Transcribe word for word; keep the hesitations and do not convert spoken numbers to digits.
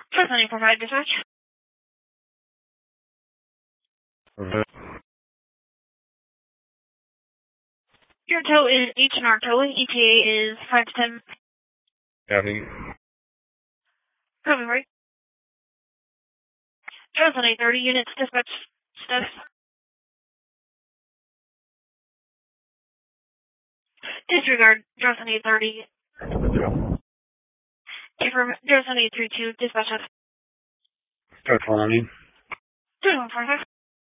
Presenting provide dispatch. Okay. Your tow is H and R towing. E T A is five to ten. County. Coming right. Johnson eight thirty units dispatch status. Disregard Johnson eight thirty. Yeah. Confirm Johnson eight thirty-two dispatch status. Start following. two one five five.